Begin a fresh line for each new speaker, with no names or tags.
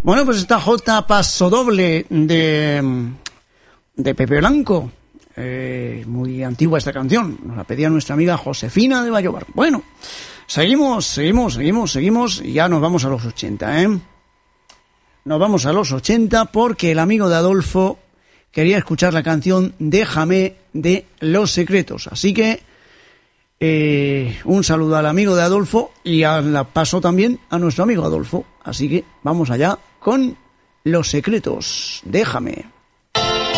Bueno, pues esta J pasodoble de Pepe Blanco. Muy antigua esta canción. Nos la pedía nuestra amiga Josefina de Vallobar. Bueno, seguimos. Y ya nos vamos a los 80, ¿eh? Nos vamos a los 80 porque el amigo de Adolfo quería escuchar la canción Déjame de Los Secretos. Así que un saludo al amigo de Adolfo y la paso también a nuestro amigo Adolfo. Así que vamos allá con Los Secretos. Déjame.